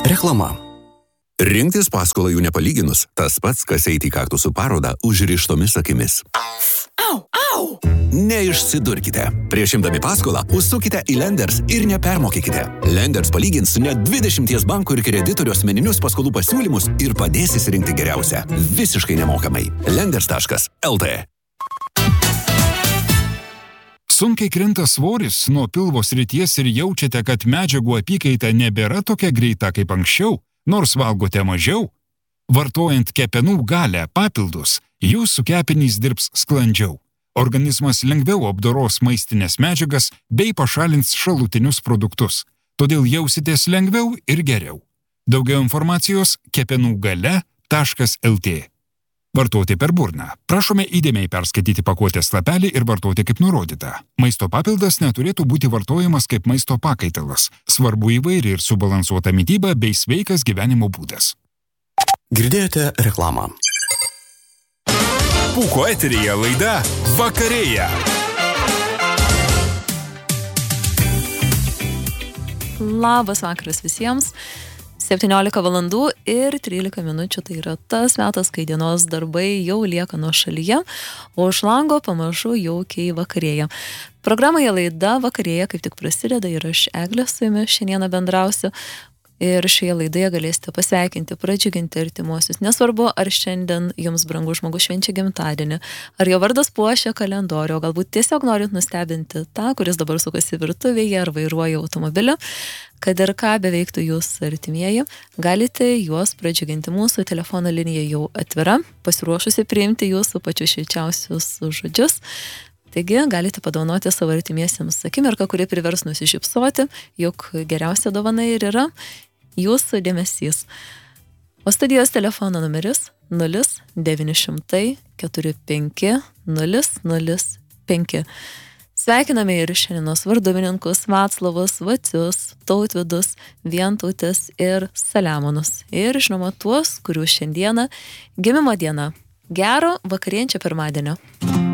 Reklama. Rinktis paskolą jų nepalyginus, tas pats, kas eiti į kaktusų parodą užrištomis akimis. Au! Neišsidurkite. Prieš imdami paskolą, užsukite į Lenders ir nepermokykite. Lenders palygins net 20 bankų ir kreditorių asmeninius paskolų pasiūlymus ir padės įsirinkti geriausią. Visiškai nemokamai. Lenders.lt. Sunkiai krinta svoris nuo pilvo srities ir jaučiate, kad medžiagų apykaita nebėra tokia greita kaip anksčiau, nors valgote mažiau. Vartojant kepenų galę papildus, jūsų kepenys dirbs sklandžiau. Organizmas lengviau apdoros maistinės medžiagas bei pašalins šalutinius produktus. Todėl jausitės lengviau ir geriau. Daugiau informacijos kepenugale.lt. Vartoti per burną. Prašome įdėmiai perskaityti pakuotės lapelį ir vartoti kaip nurodyta. Maisto papildas neturėtų būti vartojamas kaip maisto pakaitalas. Svarbu įvairi ir subalansuota mityba bei sveikas gyvenimo būdas. Girdėjote reklamą. Pūko eteryje laida Vakarėja. Labas vakaras visiems. 17 valandų ir 13 minučių, tai yra tas metas, kai dienos darbai jau lieka nuo šalyje, o už lango pamažu jaukiai vakarėja. Programoje laida Vakarėja kaip tik prasideda ir aš Eglė su jumis šiandieną bendrausiu. Ir šioje laidoje galėsite pasveikinti, pradžiuginti artimuosius. Nesvarbu, ar šiandien jums brangus žmogus švenčia gimtadienį, ar jo vardas puošia kalendorių, o galbūt tiesiog norit nustebinti tą, kuris dabar sukasi virtuvėje ar vairuoja automobilį, kad ir ką beveiktų jūs artimieji, galite juos pradžiuginti. Mūsų telefono linija jau atvira, pasiruošusi priimti jūsų pačius šilčiausius žodžius. Taigi galite padovanoti savo artimiesiems akimirką, kuri privers nusišypsoti, juk geriausia dovana ir yra jūsų dėmesys. O studijos telefono numeris 0900 45 005. Sveikiname ir šiandienos varduvininkus Vaclavus, Vacius, Tautvidus, Vientautis ir Saliamonus. Ir žinoma tuos, kurių šiandieną gimimo diena. Gero vakarėjančio pirmadienio.